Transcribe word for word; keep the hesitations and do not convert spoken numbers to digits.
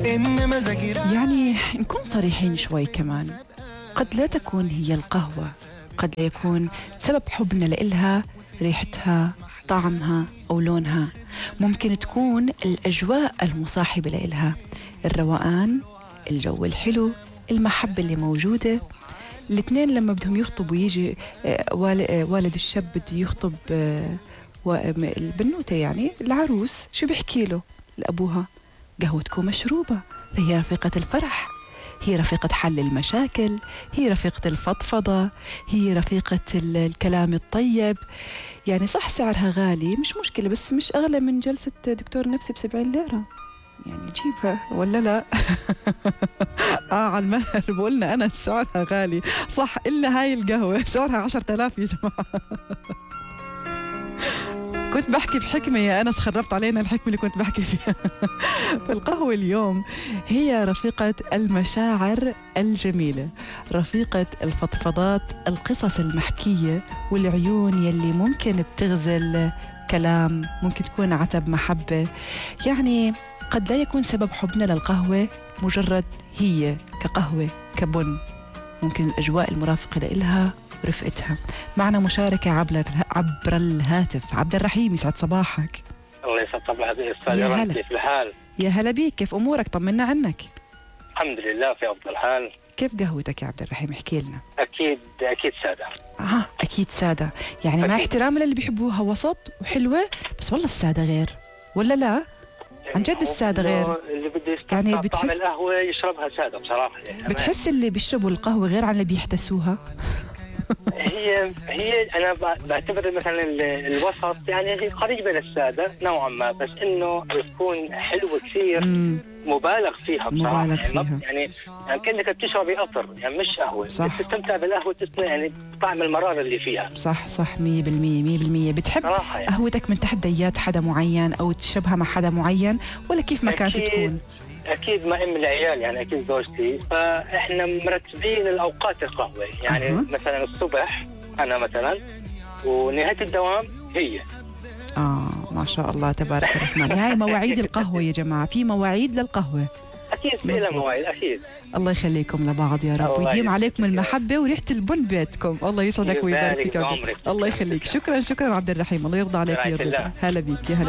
يعني نكون صريحين شوي كمان، قد لا تكون هي القهوة، قد لا يكون سبب حبنا لإلها ريحتها، طعمها أو لونها. ممكن تكون الأجواء المصاحبة لإلها، الروقان، الجو الحلو، المحبة اللي موجودة. الاثنين لما بدهم يخطبوا يجي والد الشاب بده يخطب البنوتة، يعني العروس، شو بيحكي له لأبوها؟ قهوتكم مشروبة، فهي رفيقة الفرح، هي رفيقة حل المشاكل، هي رفيقة الفضفضة، هي رفيقة الكلام الطيب. يعني صح سعرها غالي مش مشكلة، بس مش أغلى من جلسة دكتور نفسي بسبعين ليرة، يعني جيبها ولا لا؟ آه على المهر بقولنا أنا سعرها غالي صح، إلا هاي القهوة سعرها عشرة آلاف يا جماعة. كنت بحكي بحكمة يا أنس، خربت علينا الحكمة اللي كنت بحكي فيها. فالقهوة اليوم هي رفيقة المشاعر الجميلة، رفيقة الفضفضات، القصص المحكية، والعيون يلي ممكن بتغزل كلام، ممكن تكون عتب محبة. يعني قد لا يكون سبب حبنا للقهوة مجرد هي كقهوة كبن، ممكن الأجواء المرافقة لإلها ورفقتها. معنا مشاركة عبر عبر الهاتف. عبد الرحيم، يسعد صباحك. الله يسعد صباحك استاذ، كيف الحال؟ يا هلا بيك، كيف أمورك؟ طمنا عنك. الحمد لله في أفضل حال. كيف قهوتك يا عبد الرحيم؟ احكي لنا. أكيد أكيد سادة. آه أكيد سادة، يعني أكيد. مع احترام للي بيحبوها وسط وحلوة، بس والله السادة غير ولا لا؟ عن جد السادة غير. اللي بده يعني بتحس طعم بتحس القهوة يشربها سادة بصراحة. يعني بتحس اللي بيشربوا القهوة غير عن اللي بيحتسوها. هي هي انا بعتبر مثلا الوسط يعني هي قريبه للساده نوعا ما، بس انه تكون حلوه كثير مبالغ فيها بصراحه. مبالغ فيها. يعني يعني كانك بتشربي قطر، يعني مش قهوه. صح. بتستمتع بالقهوه، تسمع يعني طعم المراره اللي فيها. صح صح مية بالمية مية بالمية. بتحب يعني. قهوتك من تحت ديات حدا معين او تشبهها مع حدا معين، ولا كيف ما كانت تكون؟ اكيد ما ام العيال، يعني اكيد زوجتي، فاحنا مرتبين الاوقات القهوه، يعني أه. مثلا الصبح انا مثلا، ونهايه الدوام هي. اه ما شاء الله تبارك الرحمن. هاي مواعيد القهوه يا جماعه، في مواعيد للقهوه. اكيد في لها مواعيد اكيد. الله يخليكم لبعض يا رب، ويديم عليكم المحبه وريحه البن بيتكم. الله يسعدك ويبارك فيك. الله يخليك. شكرا شكرا عبد الرحيم، الله يرضى عليك ويرضى. هلا بيك يا هلا.